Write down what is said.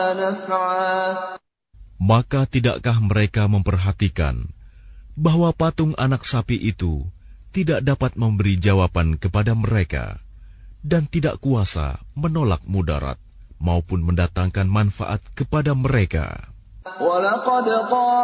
Maka tidakkah mereka memperhatikan bahwa patung anak sapi itu tidak dapat memberi jawaban kepada mereka dan tidak kuasa menolak mudarat maupun mendatangkan manfaat kepada mereka?